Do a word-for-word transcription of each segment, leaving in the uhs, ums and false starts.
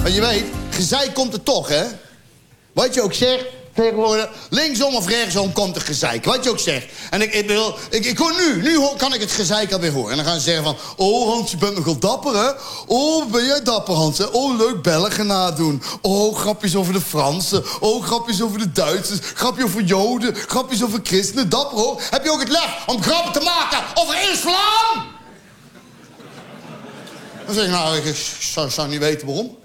Maar je weet, gezeik komt er toch, hè? Wat je ook zegt, tegenwoordig, linksom of rechtsom komt er gezeik. Wat je ook zegt. En ik, ik, bedoel, ik, ik hoor nu, nu hoor, kan ik het gezeik alweer horen. En dan gaan ze zeggen van, oh Hans, je bent nogal dapper, hè? Oh, ben jij dapper, Hans, hè? Oh, leuk Belgen nadoen. Oh, grapjes over de Fransen. Oh, grapjes over de Duitsers. Grapjes over Joden. Grapjes over christenen. Dapper, hoor. Heb je ook het lef om grappen te maken over islam? Dan zeg ik, nou, ik zou, zou niet weten waarom.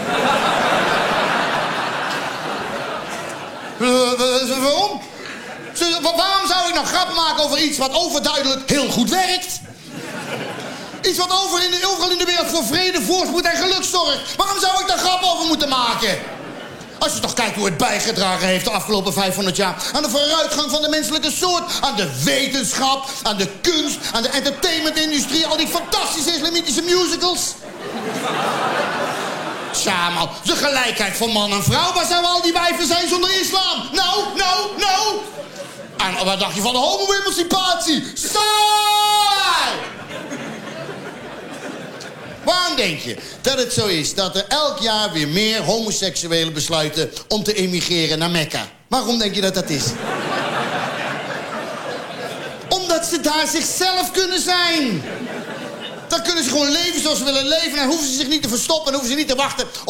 Waarom? Waarom zou ik nou grappen maken over iets wat overduidelijk heel goed werkt? Iets wat over in de, overal in de wereld voor vrede, voorspoed en geluk zorgt. Waarom zou ik daar grappen over moeten maken? Als je toch kijkt hoe het bijgedragen heeft de afgelopen vijfhonderd jaar... aan de vooruitgang van de menselijke soort, aan de wetenschap, aan de kunst, aan de entertainmentindustrie... al die fantastische islamitische musicals. Tja, man, de gelijkheid van man en vrouw. Waar zouden al die wijven zijn zonder islam? Nou, nou, nou. En wat dacht je van de homo-emancipatie? Saai! Waarom denk je dat het zo is dat er elk jaar weer meer homoseksuelen besluiten om te emigreren naar Mekka? Waarom denk je dat dat is? Omdat ze daar zichzelf kunnen zijn. Dan kunnen ze gewoon leven zoals ze willen leven en hoeven ze zich niet te verstoppen en hoeven ze niet te wachten